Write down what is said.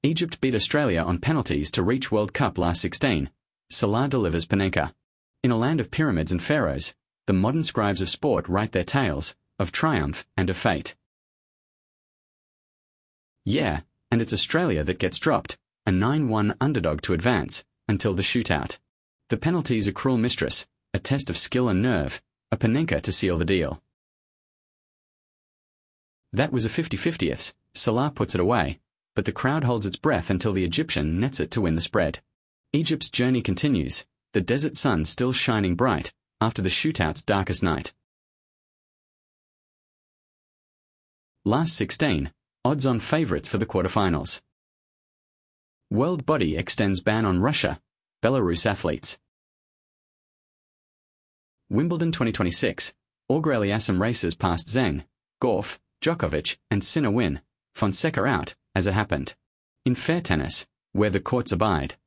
Egypt beat Australia on penalties to reach World Cup last 16. Salah delivers Panenka. In a land of pyramids and pharaohs, the modern scribes of sport write their tales, of triumph and of fate. Yeah, and it's Australia that gets dropped, a 9-1 underdog to advance, until the shootout. The penalty's a cruel mistress, a test of skill and nerve, a Panenka to seal the deal. That was a 50-50th. Salah puts it away, but the crowd holds its breath until the Egyptian nets it to win the spread. Egypt's journey continues, the desert sun still shining bright, after the shootout's darkest night. Last 16. Odds-on favourites for the quarterfinals. World body extends ban on Russia, Belarus athletes. Wimbledon 2026. Auger-Aliassime races past Zheng, Gauff, Djokovic, and Sinner win. Fonseca out, as it happened. In fair tennis, where the courts abide.